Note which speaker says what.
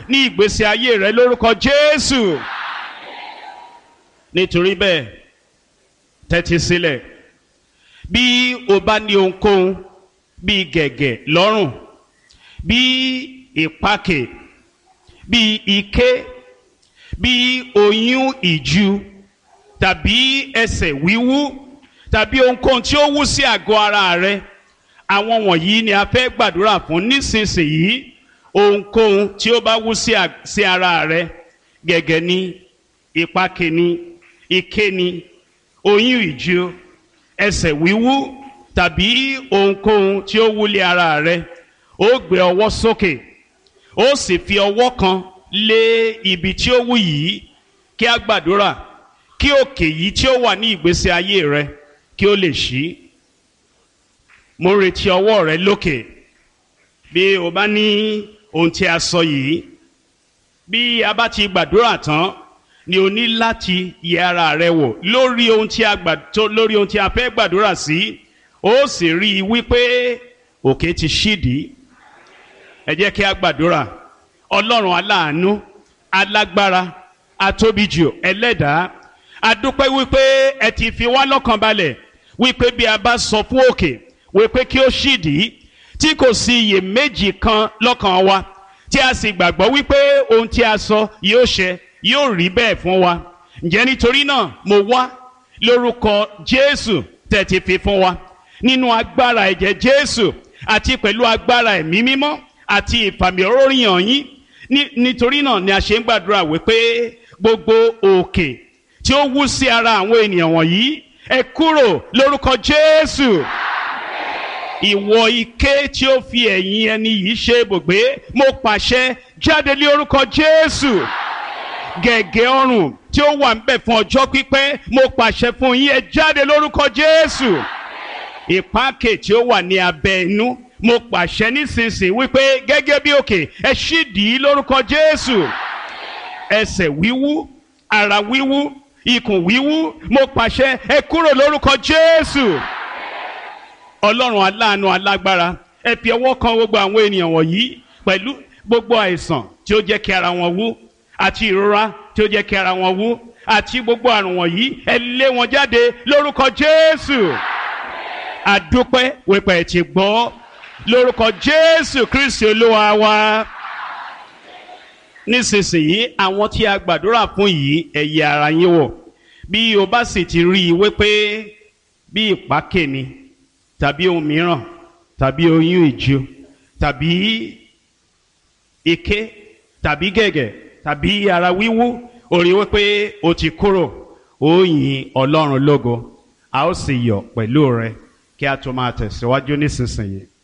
Speaker 1: ní ìgbésí ayé rẹ lórúkọ Jésù. Nítorí bẹ́ẹ̀ tẹ́tí sílẹ̀, bí o bá ní ohunkóhun bí gẹ̀gẹ̀ lọ́rùn, bí ìpakè, bí ike, bí oyún ìju, tàbí ẹsẹ̀ wíwú, tàbí ohunkóhun tí ó wú sí àgọ́ ara rẹ, àwọn wọ̀nyí ni a fẹ́ gbàdúrà fún nísinsìnyí. Ohunkóhun tí ó bá wú sí ara rẹ, gẹ̀gẹ̀ ni, ìpakè ni, ike ni, oyún ìju, ẹsẹ̀ wíwú, tàbí ohunkóhun tí ó wúlé ara rẹ, ó gbé ọwọ́ sókè, ó sì fi ọwọ́ kan lé ibi tí ó wú yìí, kí a gbàdúrà kí òkè yìí tí ó wà ní ìgbésí ayé rẹ kí ó lè ṣí. Mo retí ọwọ́ rẹ lókè. Bí o bá ní ohun tí a sọ yìí, bí a bá ti gbàdúrà tán, ni o ní láti yẹ ara rẹ wò lórí ohun tí a fẹ́ gbàdúrà sí. Ó sì rí i wípé òkè ti ṣídìí. Ẹ jẹ́ kí a gbàdúrà. Ọlọ́run aláàánú, alágbára, atóbijù, ẹlẹ́dàá, a dúpẹ́ wípé ẹ ti fi wá lọ́kàn balẹ̀ wípé bí a bá sọ fún òkè wípé kí ó ṣídìí, tí kò sí iyèméjì kan lọ́kàn wa, tí a sì gbàgbọ́ wípé ohun tí a sọ yóò ṣẹ, yóò rí bẹ́ẹ̀ fún wa. Ǹjẹ́ nítorí náà mo wá lórúkọ Jésù tẹ́ ti fi fún wa, nínú agbára ẹ̀jẹ̀ Jésù àti pẹ̀lú agbára ẹ̀mí mímọ́ àti ìfàmìróyàn yín. Nítorí náà ni a ṣe ń gbàdúrà wípé gbogbo òkè tí ó wú sí ara àwọn ènìyàn wọ̀nyí, ẹ kúrò lórúkọ Jésù. Ìwọ ike tí ó fi ẹ̀yìn ẹni yìí ṣe ibùgbé, mo pàṣẹ jáde lé orúkọ Jésù. Gẹ̀gẹ̀ ọrùn tí ó wà ńbẹ̀ fún ọjọ́ pípẹ́, mo pàṣẹ fún yín, ẹ jáde lórúkọ Jésù. Ìpakè tí ó wà ní abẹ́ inú, mo pàṣẹ nísinsìnyí wípé gẹ́gẹ́ bí òkè, ẹ ṣídìí lórúkọ Jésù. Ẹsẹ̀ wíwú, ara wíwú, ikùn wíwú, mo pàṣẹ ẹ kúrò lórúkọ Jésù. Ọlọ́run aláàánú, alágbára, ẹ fi ọwọ́ kan gbogbo àwọn ènìyàn wọ̀nyí pẹ̀lú gbogbo àìsàn tí ó jẹ́ kí ara wọn wú, àti ìrora tí ó jẹ́ kí ara wọn wú, àti gbogbo àrùn wọ̀nyí, ẹ lé wọn jáde lórúkọ Jésù. Àdúpẹ́ wípé ẹ ti gbọ́, lórúkọ Jésù Kristi Olúwa wa. Nísinsìnyí, àwọn tí a gbàdúrà fún yìí, ẹ yẹ ara yín wò. Bí o bá sì ti rí i wípé bí ìpakè ni, tàbí ohun mìíràn, tàbí oyún ìju, tàbí ike, tàbí gẹ̀gẹ̀, tàbí ara wíwú, ó rí wípé o ti kúrò, ó yìn Ọlọ́run lógo. A ó sì yọ̀ pẹ̀lú rẹ kí a tó máa tẹ̀síwájú nísinsìnyí.